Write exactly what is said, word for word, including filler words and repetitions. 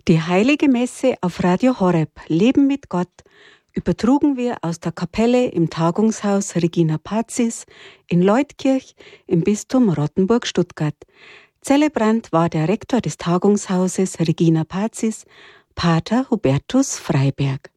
Die Heilige Messe auf Radio Horeb, Leben mit Gott, übertrugen wir aus der Kapelle im Tagungshaus Regina Pazis in Leutkirch im Bistum Rottenburg-Stuttgart. Zelebrant war der Rektor des Tagungshauses Regina Pazis, Pater Hubertus Freiberg.